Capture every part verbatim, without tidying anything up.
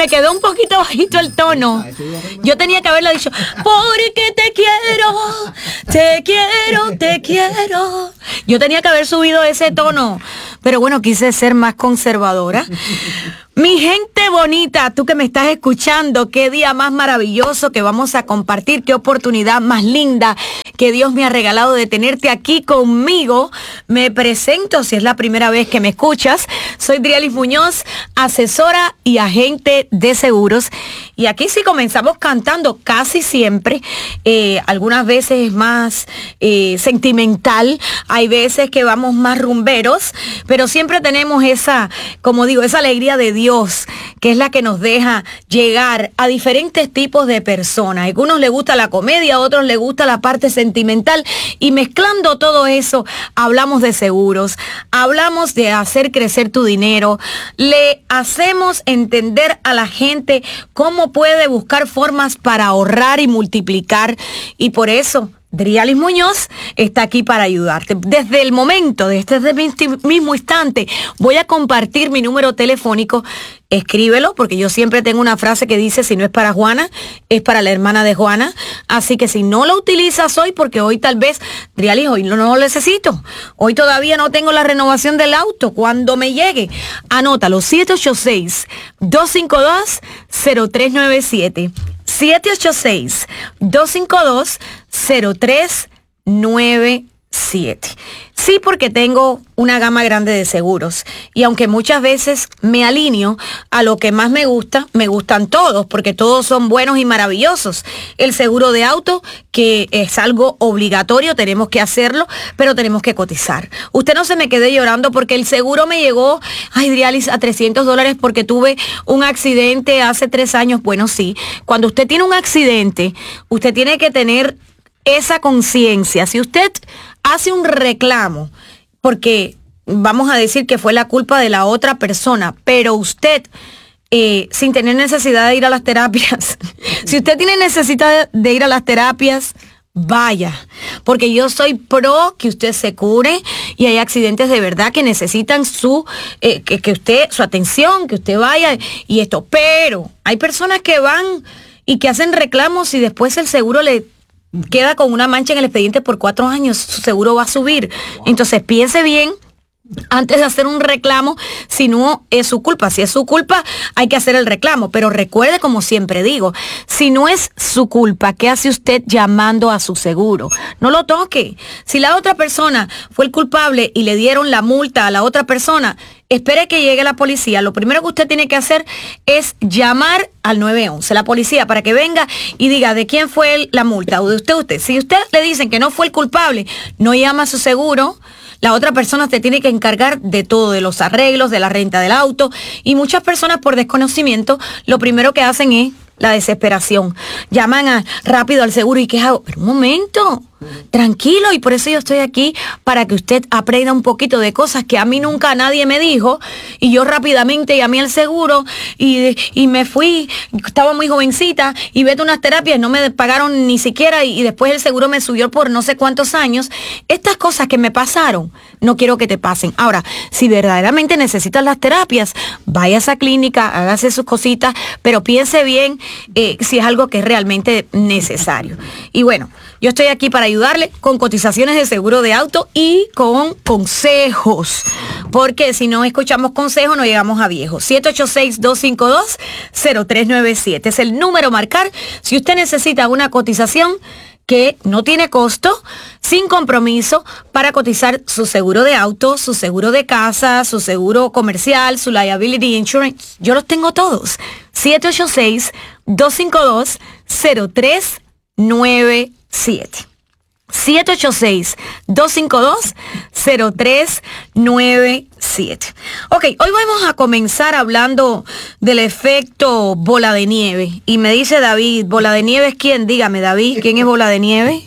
me quedó un poquito bajito el tono. Yo tenía que haberlo dicho, porque te quiero, te quiero, te quiero. Yo tenía que haber subido ese tono, pero bueno, quise ser más conservadora. Mi gente bonita, tú que me estás escuchando, qué día más maravilloso que vamos a compartir, qué oportunidad más linda que Dios me ha regalado de tenerte aquí conmigo. Me presento, si es la primera vez que me escuchas, soy Drialis Muñoz, asesora y agente de seguros. Y aquí sí comenzamos cantando casi siempre, eh, algunas veces más eh, sentimental, hay veces que vamos más rumberos, pero siempre tenemos esa, como digo, esa alegría de Dios, que es la que nos deja llegar a diferentes tipos de personas. A algunos les gusta la comedia, a otros les gusta la parte sentimental, y mezclando todo eso, hablamos de seguros, hablamos de hacer crecer tu dinero, le hacemos entender a la gente cómo puede buscar formas para ahorrar y multiplicar, y por eso Drialis Muñoz está aquí para ayudarte. Desde el momento, desde este mismo instante, voy a compartir mi número telefónico. Escríbelo, porque yo siempre tengo una frase que dice, si no es para Juana, es para la hermana de Juana. Así que si no lo utilizas hoy, porque hoy tal vez, Drialis, hoy no, no lo necesito. Hoy todavía no tengo la renovación del auto. Cuando me llegue, anótalo, siete ocho seis, dos cinco dos, cero tres nueve siete. siete ocho seis, dos cinco dos, cero tres nueve siete. Sí, porque tengo una gama grande de seguros, y aunque muchas veces me alineo a lo que más me gusta, me gustan todos, porque todos son buenos y maravillosos. El seguro de auto, que es algo obligatorio, tenemos que hacerlo, pero tenemos que cotizar. Usted no se me quede llorando porque el seguro me llegó, ay, Drialis, a trescientos dólares porque tuve un accidente hace tres años. Bueno, sí, cuando usted tiene un accidente, usted tiene que tener esa conciencia. Si usted hace un reclamo, porque vamos a decir que fue la culpa de la otra persona, pero usted, eh, sin tener necesidad de ir a las terapias, si usted tiene necesidad de ir a las terapias, vaya, porque yo soy pro que usted se cure, y hay accidentes de verdad que necesitan su, eh, que, que usted, su atención, que usted vaya y esto, pero hay personas que van y que hacen reclamos y después el seguro le queda con una mancha en el expediente por cuatro años, su seguro va a subir. Entonces piense bien antes de hacer un reclamo, si no es su culpa. Si es su culpa, hay que hacer el reclamo, pero recuerde, como siempre digo, si no es su culpa, ¿qué hace usted llamando a su seguro? No lo toque. Si la otra persona fue el culpable y le dieron la multa a la otra persona, espere que llegue la policía. Lo primero que usted tiene que hacer es llamar al nueve once, la policía, para que venga y diga de quién fue el, la multa, o de usted, usted. Si usted le dicen que no fue el culpable, no llama a su seguro. La otra persona se tiene que encargar de todo, de los arreglos, de la renta del auto, y muchas personas por desconocimiento lo primero que hacen es la desesperación. Llaman a, rápido al seguro y ¿qué hago? Pero un momento, tranquilo, y por eso yo estoy aquí, para que usted aprenda un poquito de cosas que a mí nunca nadie me dijo, y yo rápidamente llamé al seguro y, y me fui, estaba muy jovencita y vete a unas terapias, no me pagaron ni siquiera, y, y después el seguro me subió por no sé cuántos años. Estas cosas que me pasaron, no quiero que te pasen. Ahora, si verdaderamente necesitas las terapias, vaya a esa clínica, hágase sus cositas, pero piense bien eh, si es algo que es realmente necesario. Y bueno, yo estoy aquí para ayudarle con cotizaciones de seguro de auto y con consejos, porque si no escuchamos consejos no llegamos a viejos. siete ocho seis, dos cinco dos, cero tres nueve siete es el número a marcar si usted necesita una cotización que no tiene costo, sin compromiso, para cotizar su seguro de auto, su seguro de casa, su seguro comercial, su liability insurance. Yo los tengo todos. siete ocho seis, dos cinco dos, cero tres nueve siete. siete ocho seis, dos cinco dos, cero tres nueve siete. Ok, hoy vamos a comenzar hablando del efecto bola de nieve. Y me dice David, ¿bola de nieve es quién? Dígame, David, ¿quién es bola de nieve?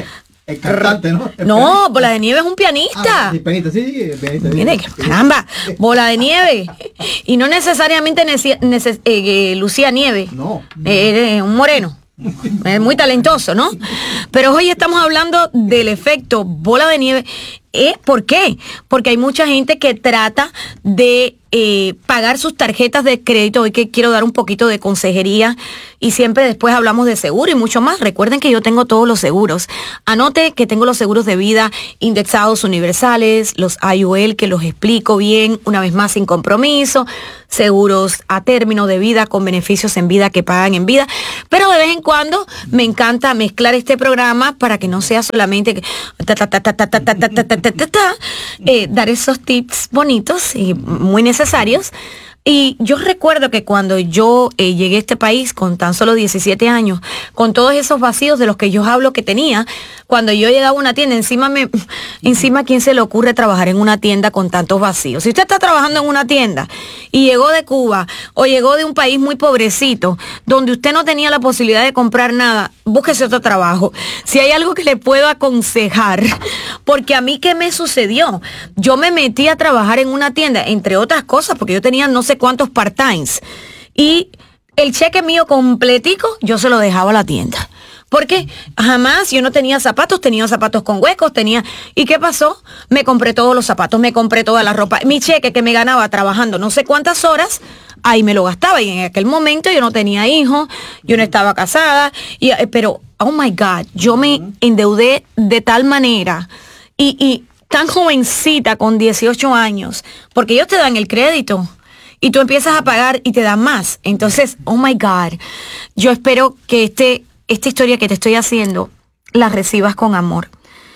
El cantante, ¿no? No, bola de nieve es un pianista. Ah, sí, pianista, sí, sí, pianista. Mire, caramba, bola de nieve. Y no necesariamente nece- nece- eh, eh, Lucía Nieve. No. Eh, eh, un moreno. Es muy talentoso, ¿no? Pero hoy estamos hablando del efecto bola de nieve, ¿Eh? ¿Por qué? Porque hay mucha gente que trata de eh, pagar sus tarjetas de crédito. Hoy que quiero dar un poquito de consejería y siempre después hablamos de seguro y mucho más. Recuerden que yo tengo todos los seguros. Anote que tengo los seguros de vida indexados universales, los I U L que los explico bien, una vez más sin compromiso, seguros a término de vida con beneficios en vida que pagan en vida. Pero de vez en cuando me encanta mezclar este programa para que no sea solamente que ta, ta, ta, ta, ta, ta, ta, ta, ta, ta, ta, ta, eh, dar esos tips bonitos y muy necesarios. Y yo recuerdo que cuando yo eh, llegué a este país con tan solo diecisiete años, con todos esos vacíos de los que yo hablo que tenía, cuando yo llegaba a una tienda, encima me, encima ¿quién se le ocurre trabajar en una tienda con tantos vacíos? Si usted está trabajando en una tienda y llegó de Cuba o llegó de un país muy pobrecito, donde usted no tenía la posibilidad de comprar nada, búsquese otro trabajo. Si hay algo que le puedo aconsejar, porque a mí, ¿qué me sucedió? Yo me metí a trabajar en una tienda, entre otras cosas, porque yo tenía no sé cuántos part-times, y el cheque mío completico yo se lo dejaba a la tienda. Porque jamás yo no tenía zapatos, tenía zapatos con huecos, tenía... ¿Y qué pasó? Me compré todos los zapatos, me compré toda la ropa. Mi cheque que me ganaba trabajando no sé cuántas horas, ahí me lo gastaba. Y en aquel momento yo no tenía hijos, yo no estaba casada, y, pero, oh my God, yo me endeudé de tal manera y, y tan jovencita con dieciocho años, porque ellos te dan el crédito. Y tú empiezas a pagar y te dan más. Entonces, oh my God, yo espero que este, esta historia que te estoy haciendo la recibas con amor.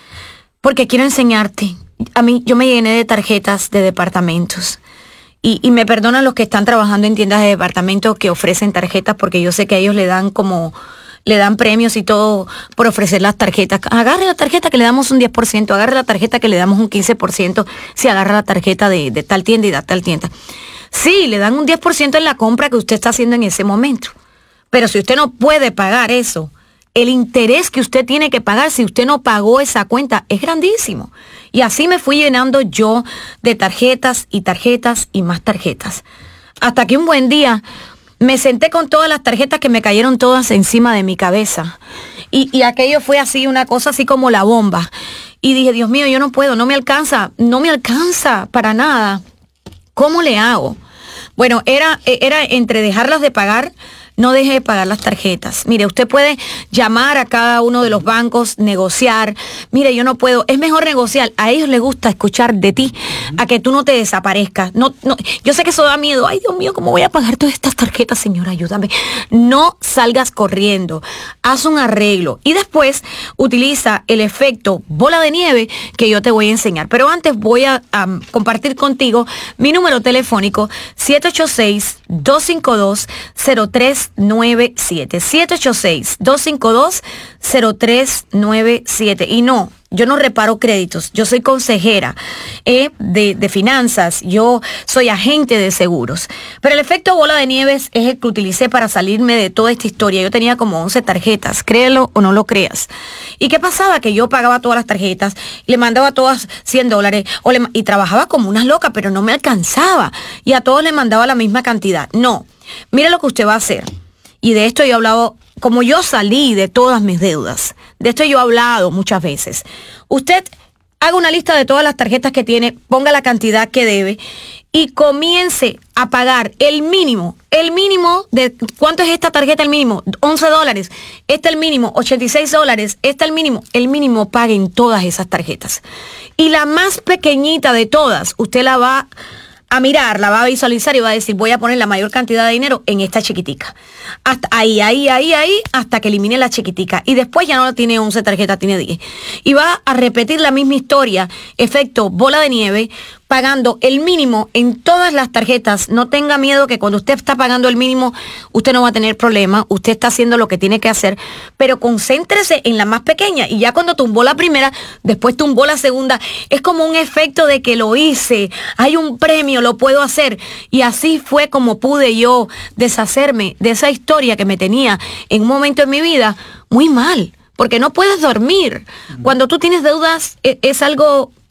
Porque quiero enseñarte. A mí, yo me llené de tarjetas de departamentos. Y, y me perdonan los que están trabajando en tiendas de departamentos que ofrecen tarjetas, porque yo sé que a ellos le dan como... le dan premios y todo por ofrecer las tarjetas. Agarre la tarjeta que le damos un diez por ciento, agarre la tarjeta que le damos un quince por ciento, si agarra la tarjeta de, de tal tienda y de tal tienda. Sí, le dan un diez por ciento en la compra que usted está haciendo en ese momento. Pero si usted no puede pagar eso, el interés que usted tiene que pagar si usted no pagó esa cuenta es grandísimo. Y así me fui llenando yo de tarjetas y tarjetas y más tarjetas. Hasta que un buen día me senté con todas las tarjetas que me cayeron todas encima de mi cabeza. Y, y aquello fue así, una cosa así como la bomba. Y dije, Dios mío, yo no puedo, no me alcanza, no me alcanza para nada. ¿Cómo le hago? Bueno, era, era entre dejarlas de pagar, no deje de pagar las tarjetas. Mire, usted puede llamar a cada uno de los bancos, negociar. Mire, yo no puedo, es mejor negociar. A ellos les gusta escuchar de ti, a que tú no te desaparezcas. No, no, yo sé que eso da miedo. Ay, Dios mío, ¿cómo voy a pagar todas estas tarjetas? Señora, ayúdame. No salgas corriendo. Haz un arreglo. Y después utiliza el efecto bola de nieve que yo te voy a enseñar. Pero antes voy a um, compartir contigo mi número telefónico, siete ocho seis, dos cinco dos, cero tres nueve siete. siete ocho seis, dos cinco dos, cero tres nueve siete. Y no, yo no reparo créditos, yo soy consejera eh, de, de finanzas, yo soy agente de seguros. Pero el efecto bola de nieves es el que utilicé para salirme de toda esta historia. Yo tenía como once tarjetas, créelo o no lo creas. ¿Y qué pasaba? Que yo pagaba todas las tarjetas, le mandaba a todas cien dólares o le, y trabajaba como unas locas, pero no me alcanzaba. Y a todos le mandaba la misma cantidad. No, mire lo que usted va a hacer. Y de esto yo he hablado, como yo salí de todas mis deudas, de esto yo he hablado muchas veces. Usted haga una lista de todas las tarjetas que tiene, ponga la cantidad que debe y comience a pagar el mínimo, el mínimo de, ¿cuánto es esta tarjeta el mínimo? once dólares, este el mínimo, ochenta y seis dólares, este el mínimo, el mínimo paguen todas esas tarjetas. Y la más pequeñita de todas, usted la va a mirar, la va a visualizar y va a decir, voy a poner la mayor cantidad de dinero en esta chiquitica. Hasta ahí, ahí, ahí, ahí, hasta que elimine la chiquitica. Y después ya no tiene once tarjetas, tiene diez. Y va a repetir la misma historia, efecto bola de nieve, pagando el mínimo en todas las tarjetas. No tenga miedo que cuando usted está pagando el mínimo, usted no va a tener problema. Usted está haciendo lo que tiene que hacer, pero concéntrese en la más pequeña. Y ya cuando tumbó la primera, después tumbó la segunda. Es como un efecto de que lo hice. Hay un premio, lo puedo hacer. Y así fue como pude yo deshacerme de esa historia que me tenía en un momento en mi vida muy mal. Porque no puedes dormir. Cuando tú tienes deudas, es, es algo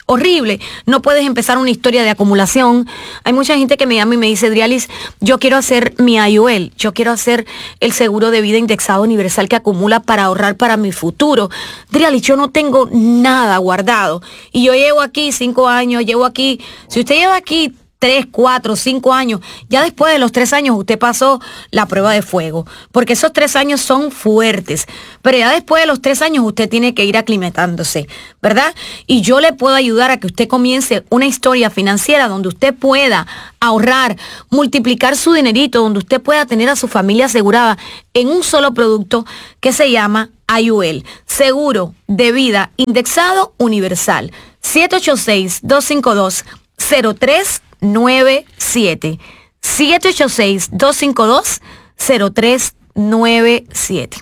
horrible. No puedes empezar una historia de acumulación. Hay mucha gente que me llama y me dice, Drialis, yo quiero hacer mi I U L, yo quiero hacer el seguro de vida indexado universal que acumula para ahorrar para mi futuro. Drialis, yo no tengo nada guardado. Y yo llevo aquí cinco años, llevo aquí, si usted lleva aquí tres, cuatro, cinco años, ya después de los tres años usted pasó la prueba de fuego, porque esos tres años son fuertes, pero ya después de los tres años usted tiene que ir aclimatándose, ¿verdad? Y yo le puedo ayudar a que usted comience una historia financiera donde usted pueda ahorrar, multiplicar su dinerito, donde usted pueda tener a su familia asegurada en un solo producto que se llama I U L, Seguro de Vida Indexado Universal. siete ocho seis, dos cinco dos, cero tres nueve siete. siete ocho seis, dos cinco dos, cero tres nueve siete.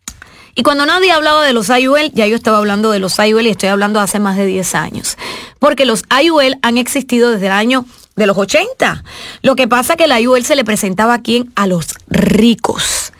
Y cuando nadie hablaba de los I U L, ya yo estaba hablando de los I U L y estoy hablando hace más de diez años. Porque los I U L han existido desde el año de los ochenta. Lo que pasa es que el I U L se le presentaba aquí a los ricos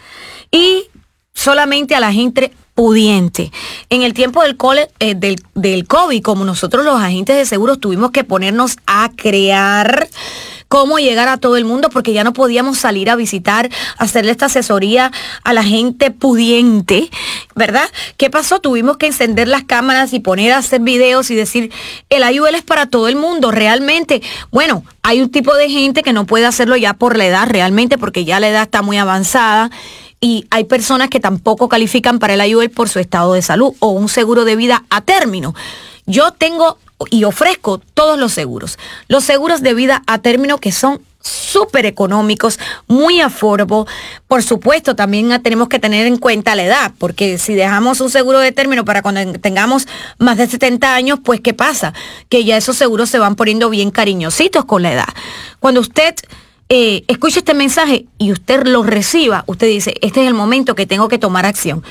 y solamente a la gente pudiente. En el tiempo del, cole, eh, del, del COVID, como nosotros los agentes de seguros tuvimos que ponernos a crear cómo llegar a todo el mundo, porque ya no podíamos salir a visitar, hacerle esta asesoría a la gente pudiente, ¿verdad? ¿Qué pasó? Tuvimos que encender las cámaras y poner a hacer videos y decir, el I U L es para todo el mundo, realmente. Bueno, hay un tipo de gente que no puede hacerlo ya por la edad, realmente, porque ya la edad está muy avanzada. Y hay personas que tampoco califican para el I U L por su estado de salud o un seguro de vida a término. Yo tengo y ofrezco todos los seguros. Los seguros de vida a término que son súper económicos, muy affordable. Por supuesto, también tenemos que tener en cuenta la edad, porque si dejamos un seguro de término para cuando tengamos más de setenta años, pues ¿qué pasa? Que ya esos seguros se van poniendo bien cariñositos con la edad. Cuando usted Eh, escuche este mensaje y usted lo reciba, usted dice, este es el momento que tengo que tomar acción.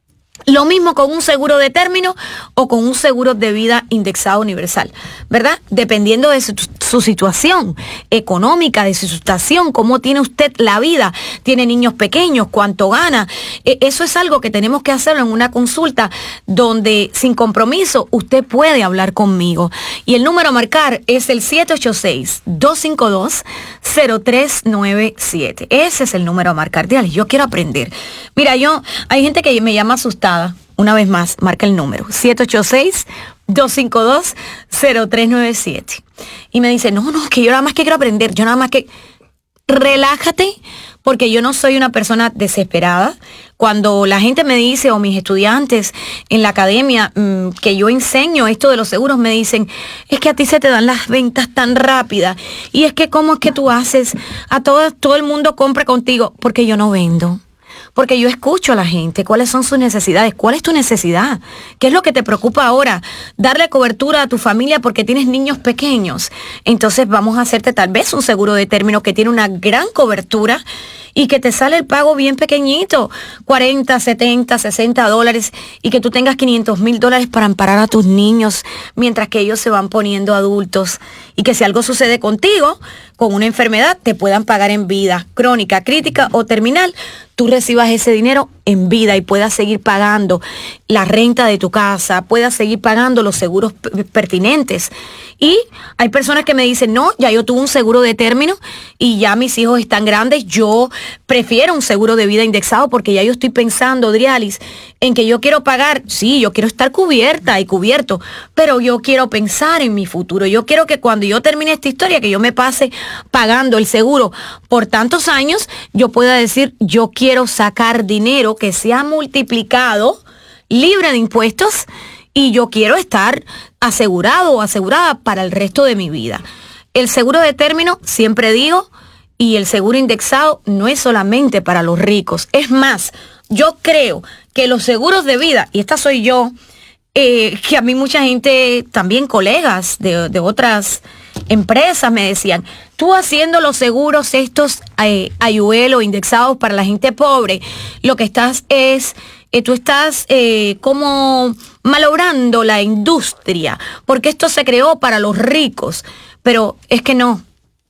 Lo mismo con un seguro de término o con un seguro de vida indexado universal, ¿verdad? Dependiendo de su, su situación económica, de su situación, cómo tiene usted la vida, tiene niños pequeños, cuánto gana. Eh, eso es algo que tenemos que hacerlo en una consulta donde sin compromiso usted puede hablar conmigo. Y el número a marcar es el siete ocho seis, dos cinco dos, cero tres nueve siete. Ese es el número a marcar. Dígale, yo quiero aprender. Mira, yo, hay gente que me llama asustada. Una vez más, marca el número siete ocho seis, dos cinco dos, cero tres nueve siete. Y me dice, no, no, que yo nada más que quiero aprender, yo nada más que... Relájate, porque yo no soy una persona desesperada. Cuando la gente me dice, o mis estudiantes en la academia, mmm, que yo enseño esto de los seguros, me dicen, es que a ti se te dan las ventas tan rápidas. Y es que, ¿cómo es que tú haces? A todo, todo el mundo compra contigo, porque yo no vendo. Porque yo escucho a la gente, cuáles son sus necesidades, cuál es tu necesidad, qué es lo que te preocupa ahora, darle cobertura a tu familia porque tienes niños pequeños. Entonces vamos a hacerte tal vez un seguro de término que tiene una gran cobertura y que te sale el pago bien pequeñito, cuarenta, setenta, sesenta dólares, y que tú tengas quinientos mil dólares para amparar a tus niños mientras que ellos se van poniendo adultos, y que si algo sucede contigo, con una enfermedad, te puedan pagar en vida, crónica, crítica o terminal, tú recibas ese dinero en vida y puedas seguir pagando la renta de tu casa, puedas seguir pagando los seguros pertinentes. Y hay personas que me dicen, no, ya yo tuve un seguro de término y ya mis hijos están grandes, yo prefiero un seguro de vida indexado porque ya yo estoy pensando, Drialis, en que yo quiero pagar, sí, yo quiero estar cubierta y cubierto, pero yo quiero pensar en mi futuro, yo quiero que cuando yo termine esta historia, que yo me pase pagando el seguro por tantos años, yo pueda decir, yo quiero sacar dinero que se ha multiplicado, libre de impuestos, y yo quiero estar asegurado o asegurada para el resto de mi vida. El seguro de término, siempre digo, y el seguro indexado no es solamente para los ricos. Es más, yo creo que los seguros de vida, y esta soy yo, eh, que a mí mucha gente, también colegas de, de otras empresas me decían, tú haciendo los seguros estos eh, I U L o indexados para la gente pobre, lo que estás es... Eh, tú estás eh, como malogrando la industria, porque esto se creó para los ricos, pero es que no,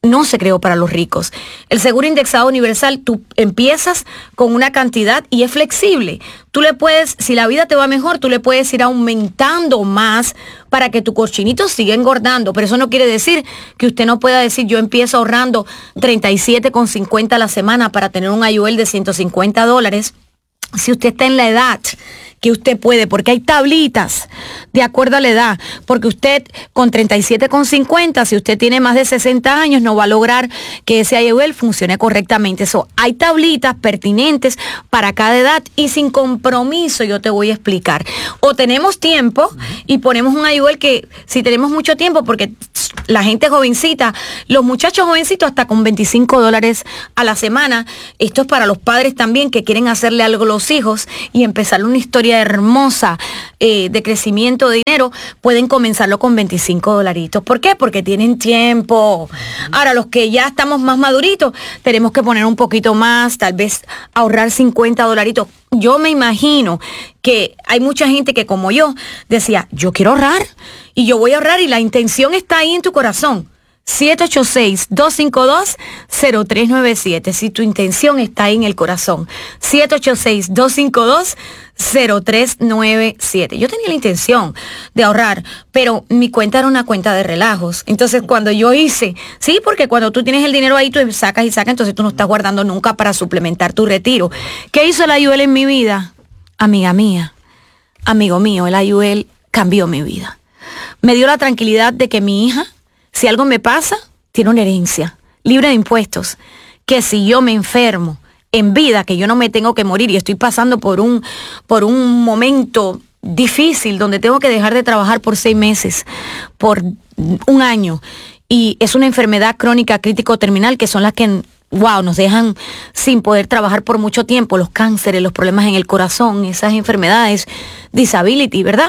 no se creó para los ricos. El seguro indexado universal, tú empiezas con una cantidad y es flexible. Tú le puedes, si la vida te va mejor, tú le puedes ir aumentando más para que tu cochinito siga engordando. Pero eso no quiere decir que usted no pueda decir, yo empiezo ahorrando treinta y siete con cincuenta a la semana para tener un I U L de ciento cincuenta dólares. Si usted está en la edad que usted puede, porque hay tablitas de acuerdo a la edad, porque usted con treinta y siete con cincuenta, si usted tiene más de sesenta años, no va a lograr que ese I U L funcione correctamente. Eso, hay tablitas pertinentes para cada edad y sin compromiso, yo te voy a explicar. O tenemos tiempo y ponemos un I U L que, si tenemos mucho tiempo, porque la gente jovencita, los muchachos jovencitos hasta con veinticinco dólares a la semana, esto es para los padres también que quieren hacerle algo a los hijos y empezar una historia hermosa eh, de crecimiento de dinero, pueden comenzarlo con veinticinco dolaritos. ¿Por qué? Porque tienen tiempo. Ahora, los que ya estamos más maduritos, tenemos que poner un poquito más, tal vez ahorrar cincuenta dolaritos. Yo me imagino que hay mucha gente que, como yo, decía, yo quiero ahorrar y yo voy a ahorrar, y la intención está ahí en tu corazón. siete ocho seis, dos cinco dos, cero tres nueve siete. Si tu intención está ahí en el corazón. siete ocho seis, dos cinco dos, cero tres nueve siete. Yo tenía la intención de ahorrar, pero mi cuenta era una cuenta de relajos. Entonces, cuando yo hice, sí, porque cuando tú tienes el dinero ahí, tú sacas y sacas, entonces tú no estás guardando nunca para suplementar tu retiro. ¿Qué hizo el I U L en mi vida? Amiga mía, amigo mío, el I U L cambió mi vida. Me dio la tranquilidad de que mi hija, si algo me pasa, tiene una herencia libre de impuestos, que si yo me enfermo en vida, que yo no me tengo que morir y estoy pasando por un, por un momento difícil donde tengo que dejar de trabajar por seis meses, por un año, y es una enfermedad crónica crítico terminal, que son las que, wow, nos dejan sin poder trabajar por mucho tiempo, los cánceres, los problemas en el corazón, esas enfermedades, disability, ¿verdad?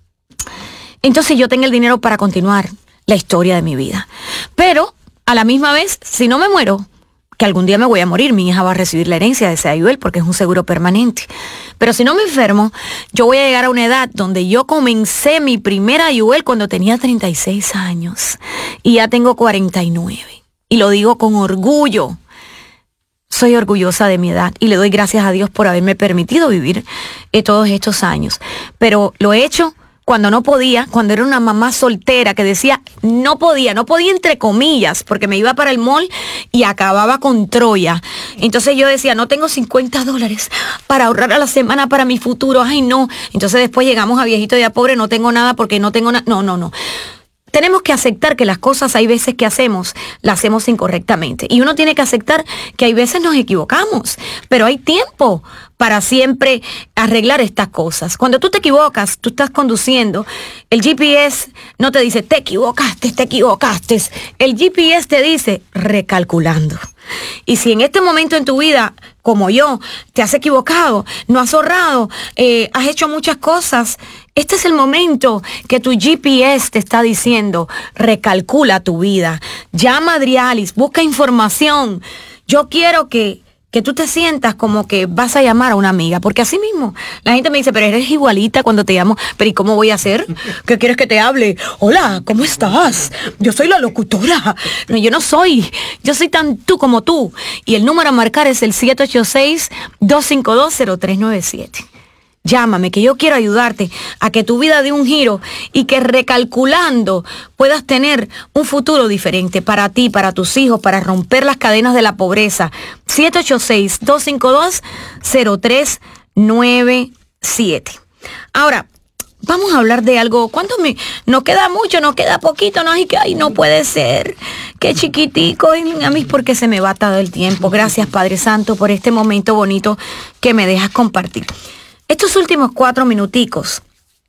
Entonces yo tengo el dinero para continuar la historia de mi vida. Pero, a la misma vez, si no me muero, que algún día me voy a morir, mi hija va a recibir la herencia de ese I U L porque es un seguro permanente. Pero si no me enfermo, yo voy a llegar a una edad donde yo comencé mi primera I U L cuando tenía treinta y seis años y ya tengo cuarenta y nueve. Y lo digo con orgullo. Soy orgullosa de mi edad y le doy gracias a Dios por haberme permitido vivir eh, todos estos años. Pero lo he hecho cuando no podía, cuando era una mamá soltera que decía, no podía, no podía entre comillas, porque me iba para el mall y acababa con Troya. Entonces yo decía, no tengo cincuenta dólares para ahorrar a la semana para mi futuro, ay no. Entonces después llegamos a viejito ya pobre, no tengo nada porque no tengo nada, no, no, no. Tenemos que aceptar que las cosas hay veces que hacemos, las hacemos incorrectamente. Y uno tiene que aceptar que hay veces nos equivocamos, pero hay tiempo para siempre arreglar estas cosas. Cuando tú te equivocas, tú estás conduciendo, el G P S no te dice, te equivocaste, te equivocaste. El G P S te dice, recalculando. Y si en este momento en tu vida, como yo, te has equivocado, no has ahorrado, eh, has hecho muchas cosas, este es el momento que tu G P S te está diciendo, recalcula tu vida. Llama a Adrialis, busca información. Yo quiero que, que tú te sientas como que vas a llamar a una amiga, porque así mismo la gente me dice, pero eres igualita cuando te llamo. Pero ¿y cómo voy a hacer? ¿Qué quieres que te hable? Hola, ¿cómo estás? Yo soy la locutora. No, yo no soy. Yo soy tan tú como tú. Y el número a marcar es el siete ocho seis, dos cinco dos, cero tres nueve siete. Llámame, que yo quiero ayudarte a que tu vida dé un giro y que recalculando puedas tener un futuro diferente para ti, para tus hijos, para romper las cadenas de la pobreza. siete ocho seis, dos cinco dos, cero tres nueve siete. Ahora, vamos a hablar de algo. ¿Cuánto me...? No queda mucho, no queda poquito, no, ay, que ay, no puede ser. Qué chiquitico, a mí porque se me va todo el tiempo. Gracias, Padre Santo, por este momento bonito que me dejas compartir. Estos últimos cuatro minuticos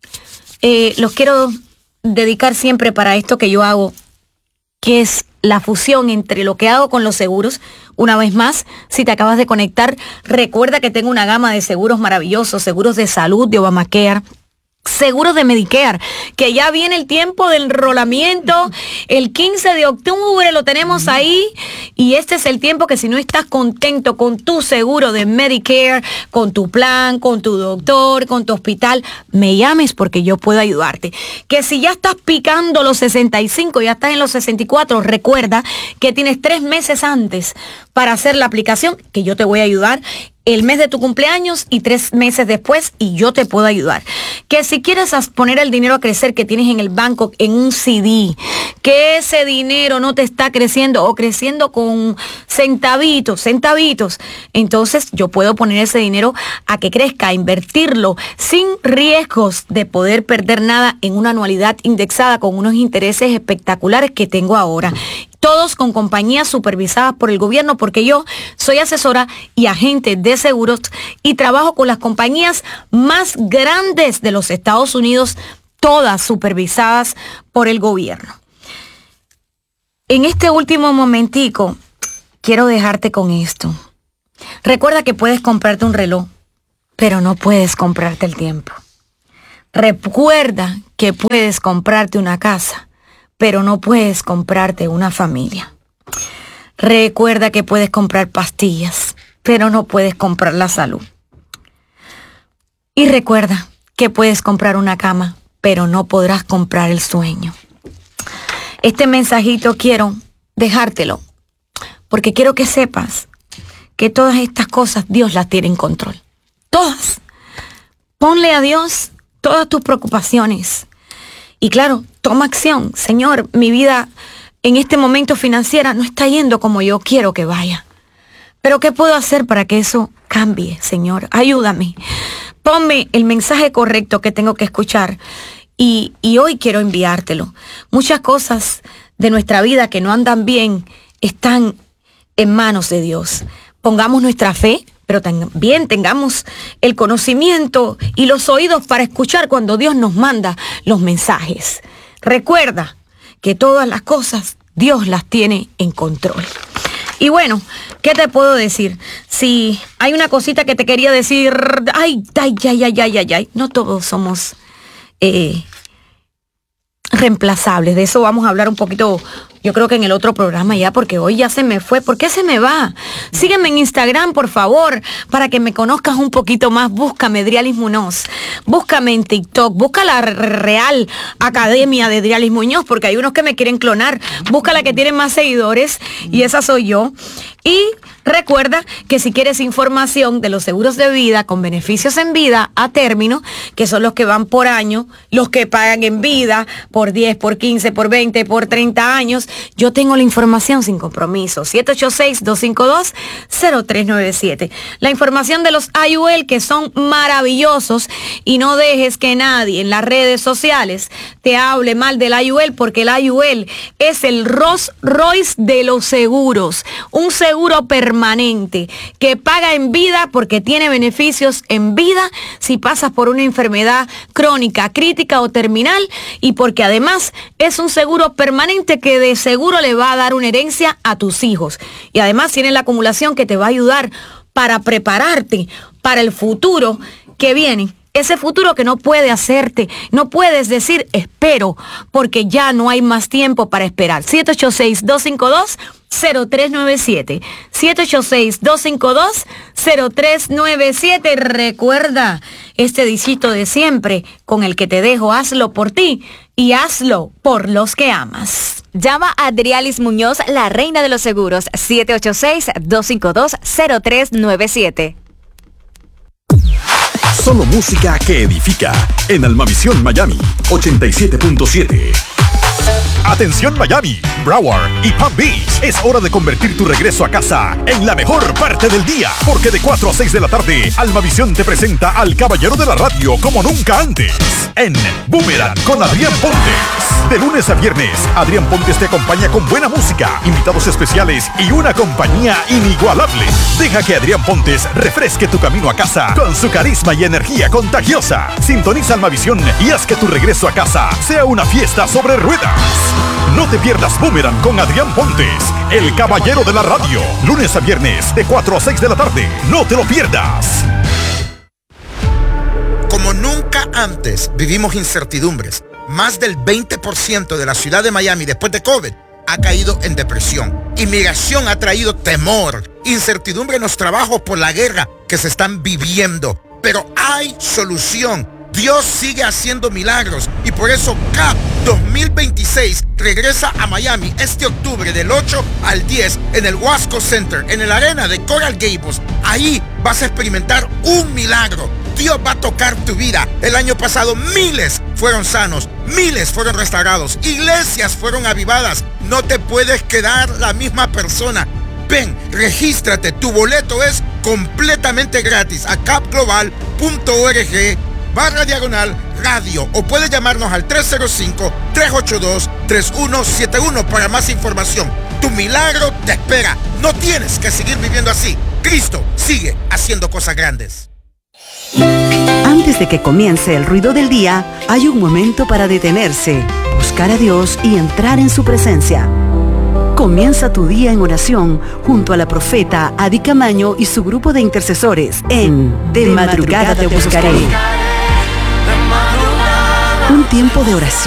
eh, los quiero dedicar siempre para esto que yo hago, que es la fusión entre lo que hago con los seguros. Una vez más, si te acabas de conectar, recuerda que tengo una gama de seguros maravillosos, seguros de salud, de Obamacare, Seguro de Medicare, que ya viene el tiempo del enrolamiento, el quince de octubre lo tenemos ahí, y este es el tiempo que si no estás contento con tu seguro de Medicare, con tu plan, con tu doctor, con tu hospital, me llames porque yo puedo ayudarte. Que si ya estás picando los sesenta y cinco, ya estás en los sesenta y cuatro, recuerda que tienes tres meses antes para hacer la aplicación, que yo te voy a ayudar el mes de tu cumpleaños y tres meses después, y yo te puedo ayudar. Que si quieres poner el dinero a crecer que tienes en el banco en un C D, que ese dinero no te está creciendo o creciendo con centavitos, centavitos, entonces yo puedo poner ese dinero a que crezca, a invertirlo sin riesgos de poder perder nada en una anualidad indexada con unos intereses espectaculares que tengo ahora. Todos con compañías supervisadas por el gobierno, porque yo soy asesora y agente de seguros y trabajo con las compañías más grandes de los Estados Unidos, todas supervisadas por el gobierno. En este último momentico, quiero dejarte con esto. Recuerda que puedes comprarte un reloj, pero no puedes comprarte el tiempo. Recuerda que puedes comprarte una casa, pero no puedes comprarte una familia. Recuerda que puedes comprar pastillas, pero no puedes comprar la salud. Y recuerda que puedes comprar una cama, pero no podrás comprar el sueño. Este mensajito quiero dejártelo, porque quiero que sepas que todas estas cosas Dios las tiene en control. Todas. Ponle a Dios todas tus preocupaciones. Y claro, toma acción. Señor, mi vida en este momento financiera no está yendo como yo quiero que vaya. Pero ¿qué puedo hacer para que eso cambie, Señor? Ayúdame. Ponme el mensaje correcto que tengo que escuchar. Y, y hoy quiero enviártelo. Muchas cosas de nuestra vida que no andan bien están en manos de Dios. Pongamos nuestra fe, pero también tengamos el conocimiento y los oídos para escuchar cuando Dios nos manda los mensajes. Recuerda que todas las cosas Dios las tiene en control. Y bueno, ¿qué te puedo decir? Si hay una cosita que te quería decir, ay, ay, ay, ay, ay, ay, ay, no todos somos eh, reemplazables. De eso vamos a hablar un poquito, yo creo que en el otro programa ya, porque hoy ya se me fue. ¿Por qué se me va? Sígueme en Instagram, por favor, para que me conozcas un poquito más. Búscame, Drialis Muñoz. Búscame en TikTok. Busca la Real Academia de Drialis Muñoz, porque hay unos que me quieren clonar. Busca la que tiene más seguidores, y esa soy yo. Y recuerda que si quieres información de los seguros de vida con beneficios en vida a término, que son los que van por año, los que pagan en vida por diez, por quince, por veinte, por treinta años, yo tengo la información sin compromiso. siete ocho seis, dos cinco dos, cero tres nueve siete. La información de los I U L, que son maravillosos, y no dejes que nadie en las redes sociales te hable mal del I U L, porque el I U L es el Rolls Royce de los seguros. Un seguro permanente que paga en vida porque tiene beneficios en vida si pasas por una enfermedad crónica, crítica o terminal, y porque además es un seguro permanente que de seguro le va a dar una herencia a tus hijos. Y además tiene la acumulación que te va a ayudar para prepararte para el futuro que viene. Ese futuro que no puede hacerte, no puedes decir espero, porque ya no hay más tiempo para esperar. siete ocho seis, dos cinco dos, cero tres nueve siete. siete ocho seis, dos cinco dos, cero tres nueve siete. Recuerda este dichito de siempre con el que te dejo: hazlo por ti y hazlo por los que amas. Llama a Drialis Muñoz, la reina de los seguros, siete ocho seis, dos cinco dos, cero tres nueve siete. Solo música que edifica en Almavisión Miami ochenta y siete punto siete. Atención Miami, Broward y Palm Beach. Es hora de convertir tu regreso a casa en la mejor parte del día, porque de cuatro a seis de la tarde, Almavisión te presenta al caballero de la radio como nunca antes, en Boomerang con Adrián Pontes. De lunes a viernes, Adrián Pontes te acompaña con buena música, invitados especiales y una compañía inigualable. Deja que Adrián Pontes refresque tu camino a casa con su carisma y energía contagiosa. Sintoniza Almavisión y haz que tu regreso a casa sea una fiesta sobre ruedas. No te pierdas Boomerang con Adrián Pontes, el caballero de la radio. Lunes a viernes, de cuatro a seis de la tarde. No te lo pierdas. Como nunca nunca antes vivimos incertidumbres. Más del veinte por ciento de la ciudad de Miami después de COVID ha caído en depresión. Inmigración ha traído temor, incertidumbre en los trabajos por la guerra que se están viviendo. Pero hay solución. Dios sigue haciendo milagros y por eso C A P dos mil veintiséis regresa a Miami este octubre del ocho al diez en el Wasco Center, en el arena de Coral Gables. Ahí vas a experimentar un milagro. Dios va a tocar tu vida. El año pasado miles fueron sanos, miles fueron restaurados, iglesias fueron avivadas. No te puedes quedar la misma persona. Ven, regístrate, tu boleto es completamente gratis a capglobal punto org barra diagonal radio o puedes llamarnos al tres cero cinco, tres ocho dos, tres uno siete uno para más información. Tu milagro te espera. No tienes que seguir viviendo así. Cristo sigue haciendo cosas grandes. Antes de que comience el ruido del día, hay un momento para detenerse, buscar a Dios y entrar en su presencia. Comienza tu día en oración junto a la profeta Adi Camaño y su grupo de intercesores en De, de madrugada, madrugada te buscaré. Un tiempo de oración.